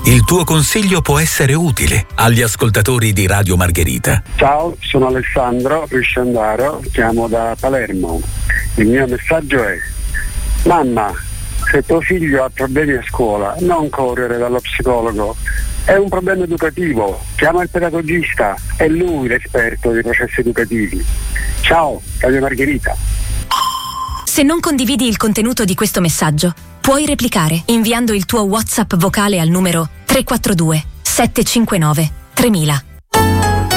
Il tuo consiglio può essere utile agli ascoltatori di Radio Margherita. Ciao, sono Alessandro Risciandaro, chiamo da Palermo. Il mio messaggio è: mamma, se tuo figlio ha problemi a scuola, non correre dallo psicologo. È un problema educativo, chiama il pedagogista, è lui l'esperto dei processi educativi. Ciao, Radio Margherita. Se non condividi il contenuto di questo messaggio, puoi replicare inviando il tuo WhatsApp vocale al numero 342 759 3000.